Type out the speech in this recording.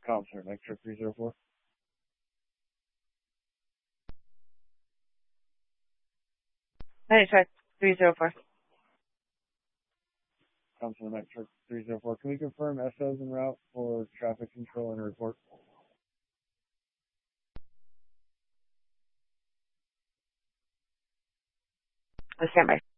Counselor, next trip 304. Hey, check 304. Counselor, next trip 304. Can we confirm SOs en route for traffic control and a report? Stand by.